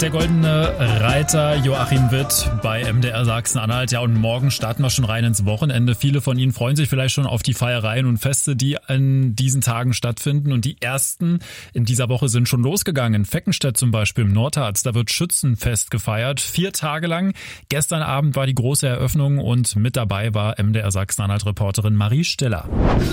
Der goldene Reiter Joachim Witt bei MDR Sachsen-Anhalt. Ja, und morgen starten wir schon rein ins Wochenende. Viele von Ihnen freuen sich vielleicht schon auf die Feiereien und Feste, die an diesen Tagen stattfinden. Und die ersten in dieser Woche sind schon losgegangen. In Feckenstedt zum Beispiel im Nordharz. Da wird Schützenfest gefeiert. 4 Tage lang. Gestern Abend war die große Eröffnung und mit dabei war MDR Sachsen-Anhalt-Reporterin Marie Stiller.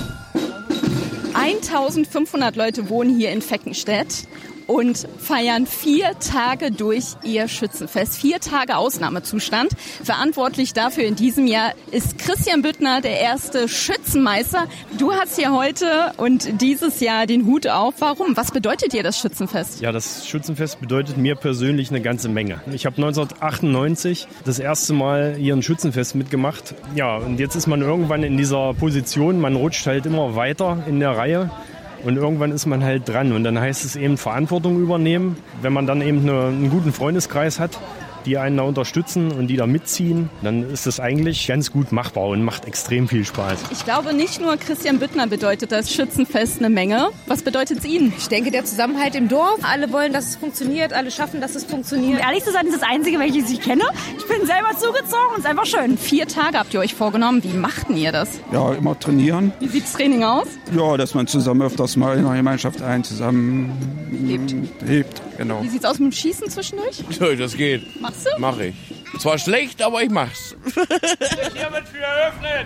1500 Leute wohnen hier in Feckenstedt und feiern 4 Tage durch ihr Schützenfest. 4 Tage Ausnahmezustand. Verantwortlich dafür in diesem Jahr ist Christian Büttner, der erste Schützenmeister. Du hast hier heute und dieses Jahr den Hut auf. Warum? Was bedeutet dir das Schützenfest? Ja, das Schützenfest bedeutet mir persönlich eine ganze Menge. Ich habe 1998 das erste Mal hier ein Schützenfest mitgemacht. Ja, und jetzt ist man irgendwann in dieser Position, man rutscht halt immer weiter in der Reihe. Und irgendwann ist man halt dran und dann heißt es eben Verantwortung übernehmen. Wenn man dann eben einen guten Freundeskreis hat, die einen da unterstützen und die da mitziehen, dann ist das eigentlich ganz gut machbar und macht extrem viel Spaß. Ich glaube, nicht nur Christian Büttner bedeutet das Schützenfest eine Menge. Was bedeutet es Ihnen? Ich denke, der Zusammenhalt im Dorf. Alle wollen, dass es funktioniert, alle schaffen, dass es funktioniert. Um ehrlich zu sein, ist das Einzige, welches ich kenne. Ich bin selber zugezogen und es ist einfach schön. 4 Tage habt ihr euch vorgenommen. Wie machten ihr das? Ja, immer trainieren. Wie sieht das Training aus? Ja, dass man zusammen öfters mal in der Gemeinschaft zusammen lebt. Genau. Wie sieht's aus mit dem Schießen zwischendurch? Ja, das geht. Machst du? Mach ich. Zwar schlecht, aber ich mach's. Hier wird für eröffnet.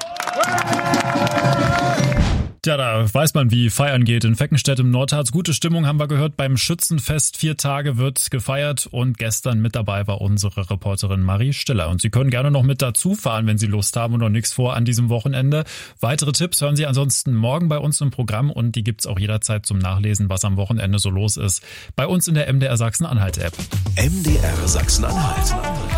Tja, da weiß man, wie Feiern geht. In Feckenstedt im Nordharz. Gute Stimmung haben wir gehört beim Schützenfest. 4 Tage wird gefeiert und gestern mit dabei war unsere Reporterin Marie Stiller. Und Sie können gerne noch mit dazu fahren, wenn Sie Lust haben und noch nichts vor an diesem Wochenende. Weitere Tipps hören Sie ansonsten morgen bei uns im Programm und die gibt's auch jederzeit zum Nachlesen, was am Wochenende so los ist. Bei uns in der MDR Sachsen-Anhalt-App. MDR Sachsen-Anhalt.